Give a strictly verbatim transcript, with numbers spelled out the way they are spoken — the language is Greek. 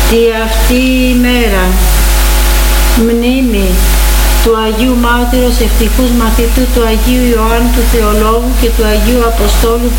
Τη αυτή η μέρα μνήμη του Αγίου Μάρτυρος ευτυχούς μαθητού του Αγίου Ιωάννου του Θεολόγου και του Αγίου Αποστόλου